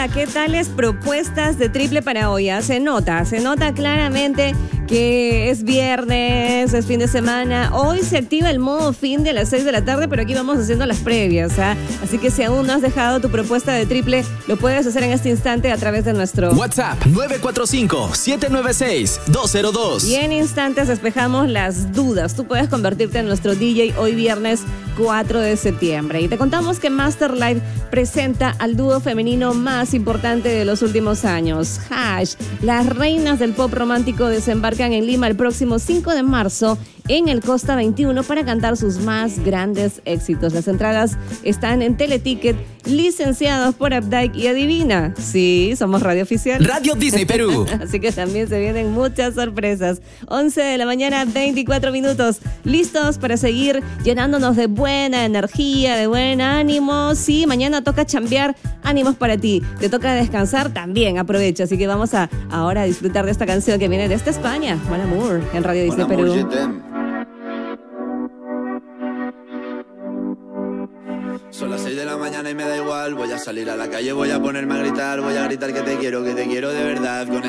Hola, ¿qué tales propuestas de triple para hoy? Se nota claramente que es viernes, es fin de semana. Hoy se activa el modo fin de las 6 de la tarde, pero aquí vamos haciendo las previas, ¿ah? Así que si aún no has dejado tu propuesta de triple, lo puedes hacer en este instante a través de nuestro WhatsApp 945-796-202. Y en instantes despejamos las dudas. Tú puedes convertirte en nuestro DJ hoy viernes 4 de septiembre. Y te contamos que Master Live presenta al dúo femenino más importante de los últimos años. Hash, las reinas del pop romántico, desembarcan en Lima el próximo 5 de marzo en el Costa 21 para cantar sus más grandes éxitos. Las entradas están en Teleticket, licenciados por Updike y adivina. Sí, somos Radio Oficial. Radio Disney Perú. Así que también se vienen muchas sorpresas. 11 de la mañana, 24 minutos. Listos para seguir llenándonos de buena energía, de buen ánimo. Sí, mañana toca chambear. Ánimos para ti. Te toca descansar también. Aprovecha. Así que vamos a ahora disfrutar de esta canción que viene desde España. Mon Amour en Radio Disney Perú. Son las 6 de la mañana y me da igual. Voy a salir a la calle, voy a ponerme a gritar. Voy a gritar que te quiero de verdad. Con